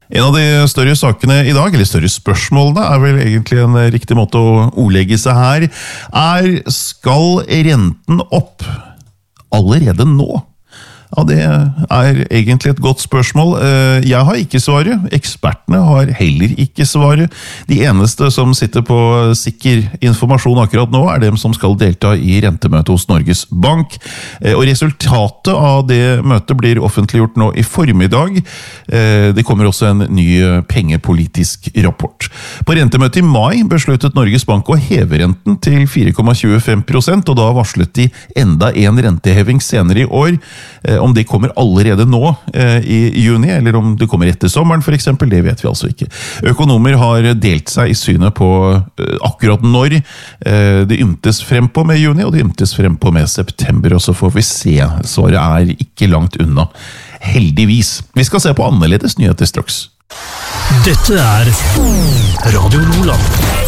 En av de større sakene i dag, eller større spørsmålene, vel egentlig en riktig måte å ordlegge seg her, skal renten opp allerede nå? Ja, det egentlig et godt spørsmål. Jeg har ikke svaret. Ekspertene har heller ikke svaret. De eneste som sitter på sikker informasjon akkurat nå dem som skal delta i rentemøtet hos Norges Bank. Og resultatet av det møtet blir offentliggjort nå i formiddag. Det kommer også en ny pengepolitisk rapport. På rentemøtet i mai besluttet Norges Bank å heve renten til 4,25%, og da varslet de enda en renteheving senere i år. Om det kommer allerede nå i juni, eller om det kommer etter sommeren for eksempel, det vet vi altså ikke. Økonomer har delt seg i synet på akkurat når det ymtes frem på med juni, og det ymtes frem på med september, og så får vi se. Svaret ikke langt unna. Heldigvis. Vi skal se på annerledes nyheter straks. Dette Radio Nordland.